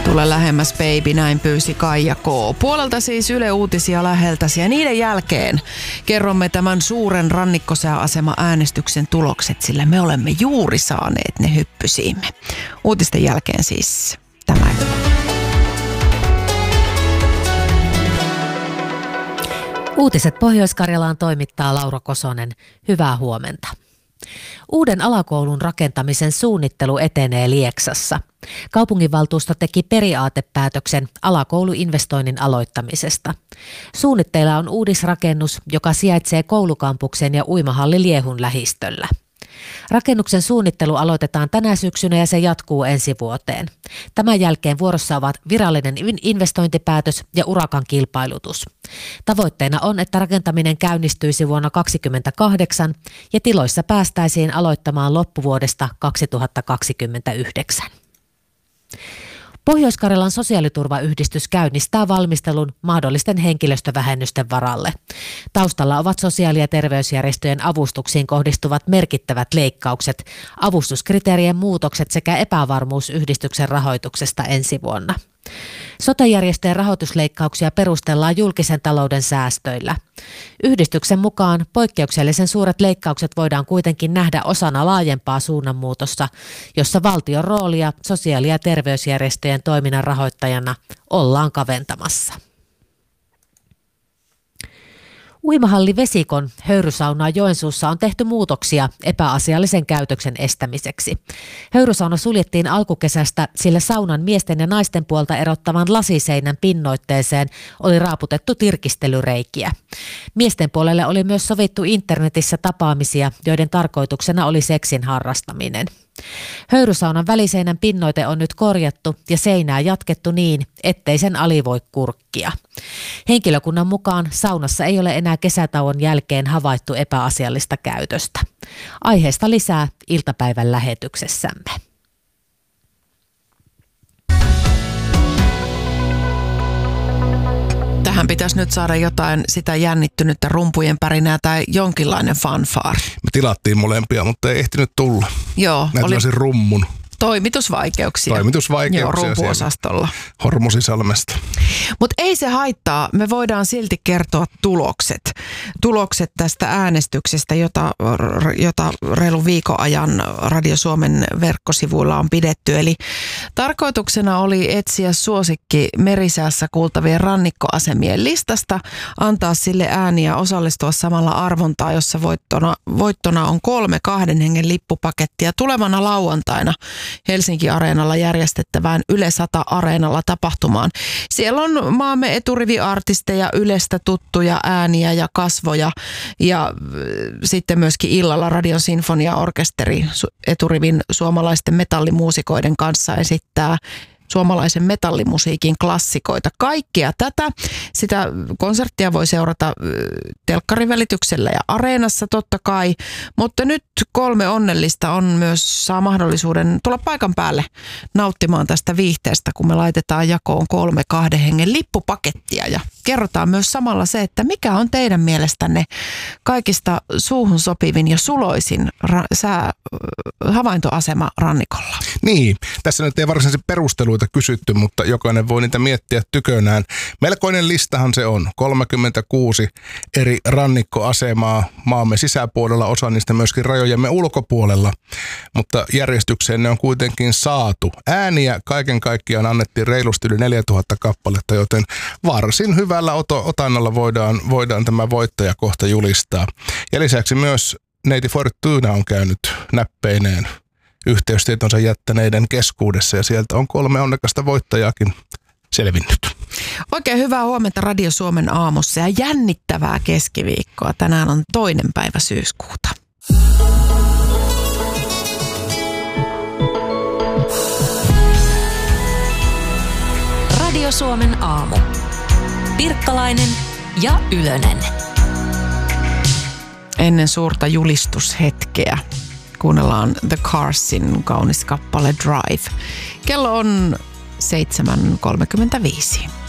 Tule lähemmäs baby, näin pyysi Kaija K. Puolelta siis Yle Uutisia läheltäsi ja niiden jälkeen kerromme tämän suuren rannikkosääasema-äänestyksen tulokset, sillä me olemme juuri saaneet ne hyppysiimme. Uutisten jälkeen siis tämä. Uutiset Pohjois-Karjalaan toimittaa Laura Kosonen. Hyvää huomenta. Uuden alakoulun rakentamisen suunnittelu etenee Lieksassa. Kaupunginvaltuusto teki periaatepäätöksen alakouluinvestoinnin aloittamisesta. Suunnitteilla on uudisrakennus, joka sijaitsee koulukampuksen ja uimahalli Liehun lähistöllä. Rakennuksen suunnittelu aloitetaan tänä syksynä ja se jatkuu ensi vuoteen. Tämän jälkeen vuorossa ovat virallinen investointipäätös ja urakan kilpailutus. Tavoitteena on, että rakentaminen käynnistyisi vuonna 2028 ja tiloissa päästäisiin aloittamaan loppuvuodesta 2029. Pohjois-Karjalan sosiaaliturvayhdistys käynnistää valmistelun mahdollisten henkilöstövähennysten varalle. Taustalla ovat sosiaali- ja terveysjärjestöjen avustuksiin kohdistuvat merkittävät leikkaukset, avustuskriteerien muutokset sekä epävarmuus yhdistyksen rahoituksesta ensi vuonna. Sote-järjestöjen rahoitusleikkauksia perustellaan julkisen talouden säästöillä. Yhdistyksen mukaan poikkeuksellisen suuret leikkaukset voidaan kuitenkin nähdä osana laajempaa suunnanmuutosta, jossa valtion roolia sosiaali- ja terveysjärjestöjen toiminnan rahoittajana ollaan kaventamassa. Uimahalli Vesikon höyrysaunaa Joensuussa on tehty muutoksia epäasiallisen käytöksen estämiseksi. Höyrysauna suljettiin alkukesästä, sillä saunan miesten ja naisten puolta erottavan lasiseinän pinnoitteeseen oli raaputettu tirkistelyreikiä. Miesten puolelle oli myös sovittu internetissä tapaamisia, joiden tarkoituksena oli seksin harrastaminen. Höyrysaunan väliseinän pinnoite on nyt korjattu ja seinää jatkettu niin, ettei sen ali voi kurkkia. Henkilökunnan mukaan saunassa ei ole enää kesätauon jälkeen havaittu epäasiallista käytöstä. Aiheesta lisää iltapäivän lähetyksessämme. Tähän pitäisi nyt saada jotain sitä jännittynyttä rumpujen pärinää tai jonkinlainen fanfaari. Me tilattiin molempia, mutta ei ehtinyt tulla. Joo. Näytin rummun. Toimitusvaikeuksia. Joo, rumpuosastolla. Hormosisalmesta. Mutta ei se haittaa. Me voidaan silti kertoa tulokset. Tulokset tästä äänestyksestä, jota reilu viikon ajan Radio Suomen verkkosivuilla on pidetty. Eli tarkoituksena oli etsiä suosikki merisäässä kuultavien rannikkoasemien listasta, antaa sille ääniä, osallistua samalla arvontaan, jossa voittona on 3 2 hengen lippupakettia tulevana lauantaina Helsinki-areenalla järjestettävään Yle 100 areenalla tapahtumaan. Siellä on maamme eturiviartisteja, Ylestä tuttuja ääniä ja kasvoja ja sitten myöskin illalla Radion Sinfoniaorkesteri eturivin suomalaisten metallimuusikoiden kanssa esittää suomalaisen metallimusiikin klassikoita. Kaikkea tätä, sitä konserttia voi seurata telkkarin välityksellä ja areenassa totta kai, mutta nyt 3 onnellista saa mahdollisuuden tulla paikan päälle nauttimaan tästä viihteestä, kun me laitetaan jakoon 3 2 hengen lippupakettia ja kerrotaan myös samalla se, että mikä on teidän mielestänne kaikista suuhun sopivin ja suloisin havaintoasema rannikolla. Niin, tässä nyt ei varsinaisesti perusteluita kysytty, mutta jokainen voi niitä miettiä tykönään. Melkoinen listahan se on. 36 eri rannikkoasemaa maamme sisäpuolella, osa niistä myöskin rajojemme ulkopuolella, mutta järjestykseen ne on kuitenkin saatu. Ääniä kaiken kaikkiaan annettiin reilusti yli 4000 kappaletta, joten varsin hyvällä otannalla voidaan tämä voittaja kohta julistaa. Ja lisäksi myös neiti Fortuna on käynyt näppeineen yhteystietonsa jättäneiden keskuudessa ja sieltä on 3 onnekasta voittajaakin selvinnyt. Oikein hyvää huomenta Radio Suomen aamussa ja jännittävää keskiviikkoa. Tänään on 2. päivä syyskuuta. Radio Suomen aamu. Pirkkalainen ja Ylönen. Ennen suurta julistushetkeä kuunnellaan The Carsin kaunis kappale Drive. Kello on 7.35.